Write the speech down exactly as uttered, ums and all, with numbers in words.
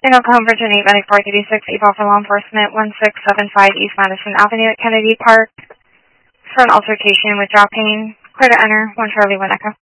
In Oklahoma, Virginia, eight four three six, eval for law enforcement, one six seven five East Madison Avenue at Kennedy Park for an altercation with jaw pain. Clear to enter, one Charlie, one Echo.